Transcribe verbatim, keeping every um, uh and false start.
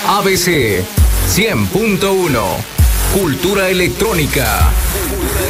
A B C cien punto uno. Cultura electrónica.